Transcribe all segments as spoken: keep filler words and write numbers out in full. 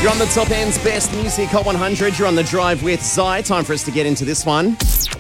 You're on the Top End's Best Music Hot one hundred. You're on the drive with Zai. Time for us to get into this one.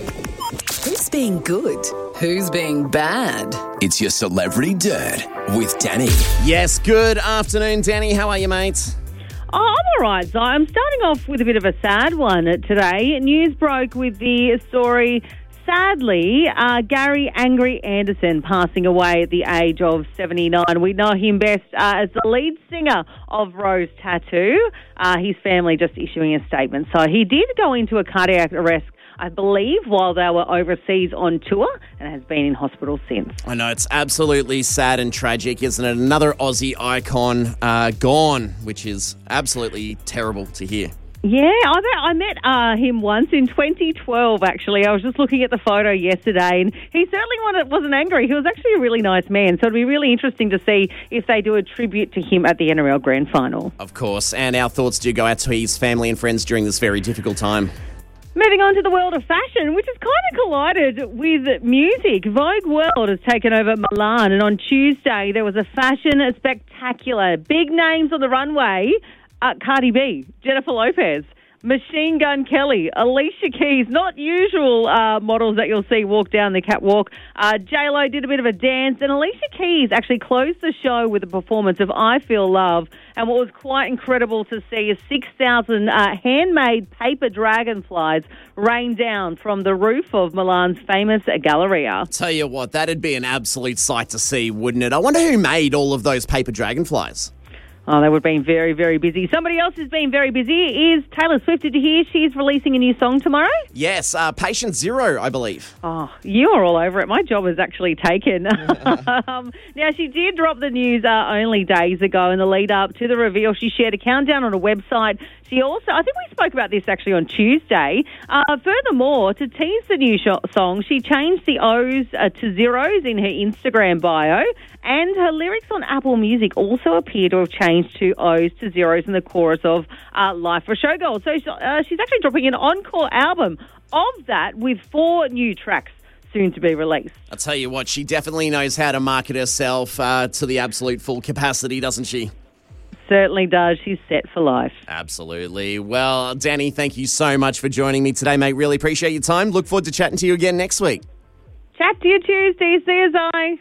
Who's being good? Who's being bad? It's your Celebrity Dirt with Danny. Yes, good afternoon, Danny. How are you, mate? Oh, I'm all right, Zai. I'm starting off with a bit of a sad one today. News broke with the story, sadly, uh, Gary Angry Anderson passing away at the age of seventy-nine. We know him best uh, as the lead singer of Rose Tattoo. Uh, his family just issuing a statement. So he did go into a cardiac arrest, I believe, while they were overseas on tour, and has been in hospital since. I know, it's absolutely sad and tragic, isn't it? Another Aussie icon uh, gone, which is absolutely terrible to hear. Yeah, I met, I met uh, him once in twenty twelve, actually. I was just looking at the photo yesterday, and he certainly wasn't angry. He was actually a really nice man, so it'll be really interesting to see if they do a tribute to him at the N R L Grand Final. Of course, and our thoughts do go out to his family and friends during this very difficult time. Moving on to the world of fashion, which has kind of collided with music. Vogue World has taken over Milan, and on Tuesday there was a fashion spectacular. Big names on the runway. Uh, Cardi B, Jennifer Lopez, Machine Gun Kelly, Alicia Keys, not usual uh, models that you'll see walk down the catwalk. Uh, J-Lo did a bit of a dance, and Alicia Keys actually closed the show with a performance of I Feel Love. And what was quite incredible to see is six thousand uh, handmade paper dragonflies rain down from the roof of Milan's famous Galleria. Tell you what, that'd be an absolute sight to see, wouldn't it? I wonder who made all of those paper dragonflies. Oh, they would have been very, very busy. Somebody else who's been very busy is Taylor Swift. Did you hear she's releasing a new song tomorrow? Yes, uh, Patient Zero, I believe. Oh, you are all over it. My job is actually taken. um, now, she did drop the news uh, only days ago in the lead up to the reveal. She shared a countdown on a website. She also, I think we spoke about this actually on Tuesday. Uh, furthermore, to tease the new sh- song, she changed the O's uh, to zeros in her Instagram bio, and her lyrics on Apple Music also appear to have changed to O's to zeros in the chorus of uh, Life for Showgirl. So uh, she's actually dropping an encore album of that with four new tracks soon to be released. I'll tell you what, she definitely knows how to market herself uh, to the absolute full capacity, doesn't she? Certainly does. She's set for life. Absolutely. Well, Danny, thank you so much for joining me today, mate. Really appreciate your time. Look forward to chatting to you again next week. Chat to you Tuesday. See you, Zai.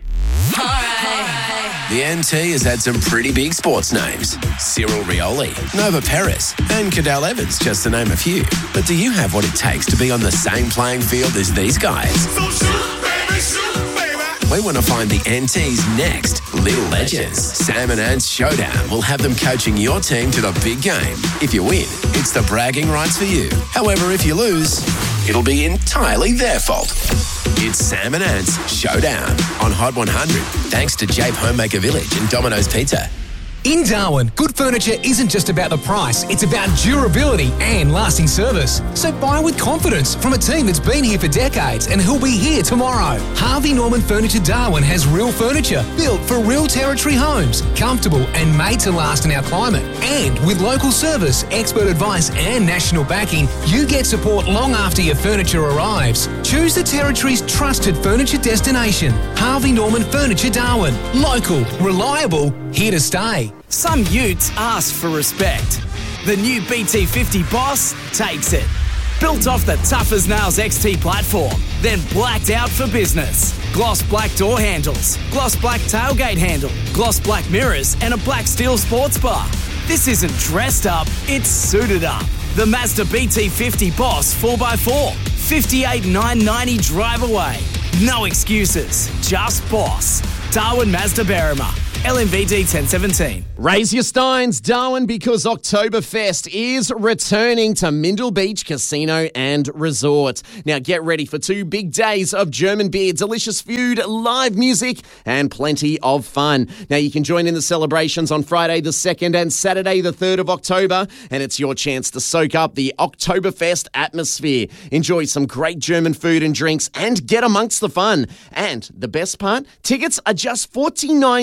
The N T has had some pretty big sports names. Cyril Rioli, Nova Perez, and Cadel Evans, just to name a few. But do you have what it takes to be on the same playing field as these guys? So shoot, baby, shoot, baby. We want to find the N T's next little legends. Sam and Ant's Showdown will have them coaching your team to the big game. If you win, it's the bragging rights for you. However, if you lose, it'll be entirely their fault. It's Sam and Ant's Showdown on Hot one hundred, thanks to Jape Homemaker Village and Domino's Pizza. In Darwin, good furniture isn't just about the price, it's about durability and lasting service. So buy with confidence from a team that's been here for decades and who'll be here tomorrow. Harvey Norman Furniture Darwin has real furniture built for real territory homes, comfortable and made to last in our climate. And with local service, expert advice and national backing, you get support long after your furniture arrives. Choose the territory's trusted furniture destination. Harvey Norman Furniture Darwin. Local, reliable, here to stay. Some utes ask for respect. The new B T fifty Boss takes it. Built off the tough as nails X T platform, then blacked out for business. Gloss black door handles, gloss black tailgate handle, gloss black mirrors, and a black steel sports bar. This isn't dressed up, it's suited up. The Mazda B T fifty Boss four by four, fifty-eight thousand nine hundred ninety drive away. No excuses, just boss. Darwin Mazda Berrima. L M V D ten seventeen. Raise your steins, Darwin, because Oktoberfest is returning to Mindle Beach Casino and Resort. Now get ready for two big days of German beer, delicious food, live music, and plenty of fun. Now you can join in the celebrations on Friday the second and Saturday the third of October, and it's your chance to soak up the Oktoberfest atmosphere. Enjoy some great German food and drinks and get amongst the fun. And the best part, tickets are just forty-nine dollars.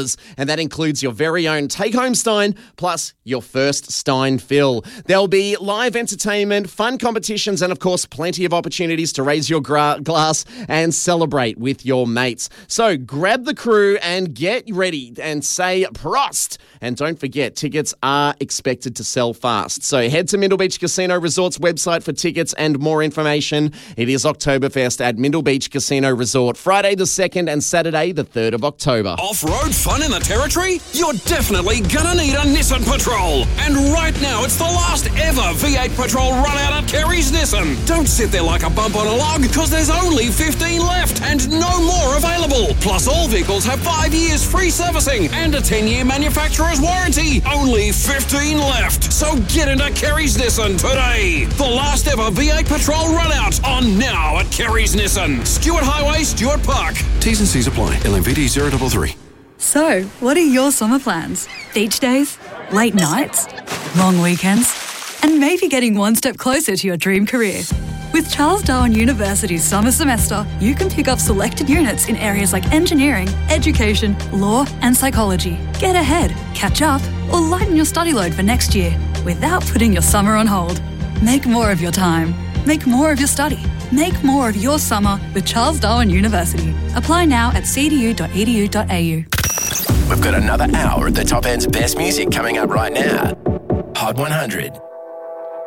dollars, and that includes your very own take-home Stein plus your first Stein fill. There'll be live entertainment, fun competitions, and of course plenty of opportunities to raise your gra- glass and celebrate with your mates. So grab the crew and get ready and say Prost. And don't forget, tickets are expected to sell fast. So head to Mindle Beach Casino Resort's website for tickets and more information. It is Oktoberfest at Mindle Beach Casino Resort, Friday the second and Saturday the third of October. Off-road fun in the Territory? You're definitely gonna need a Nissan Patrol. And right now, it's the last ever V eight Patrol run out at Kerry's Nissan. Don't sit there like a bump on a log, because there's only fifteen left and no more available. Plus, all vehicles have five years free servicing and a ten-year manufacturer's warranty. Only fifteen left. So get into Kerry's Nissan today. The last ever V eight Patrol run out on now at Kerry's Nissan. Stewart Highway, Stewart Park. T's and C's apply. L M V D zero three three. So, what are your summer plans? Beach days? Late nights? Long weekends? And maybe getting one step closer to your dream career? With Charles Darwin University's summer semester, you can pick up selected units in areas like engineering, education, law, and psychology. Get ahead, catch up, or lighten your study load for next year without putting your summer on hold. Make more of your time. Make more of your study. Make more of your summer with Charles Darwin University. Apply now at c d u dot e d u dot a u. We've got another hour of the top end's best music coming up right now. Hot one hundred.